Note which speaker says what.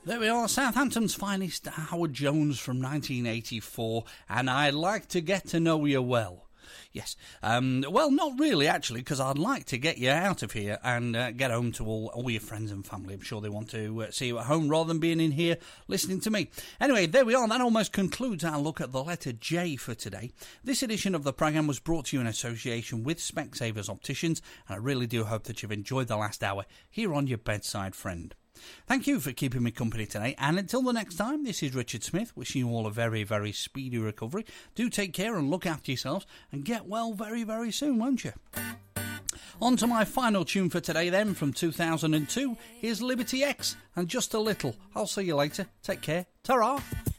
Speaker 1: There we are, Southampton's finest, Howard Jones from 1984, and I'd like to get to know you well. Yes, well, not really, actually, because I'd like to get you out of here and get home to all your friends and family. I'm sure they want to see you at home rather than being in here listening to me. Anyway, there we are. That almost concludes our look at the letter J for today. This edition of the programme was brought to you in association with Specsavers Opticians, and I really do hope that you've enjoyed the last hour here on your bedside friend. Thank you for keeping me company today, and until the next time, this is Richard Smith, wishing you all a very, very speedy recovery. Do take care and look after yourselves, and get well very, very soon, won't you? On to my final tune for today then, from 2002, here's Liberty X, and Just a Little. I'll see you later. Take care. Ta-ra!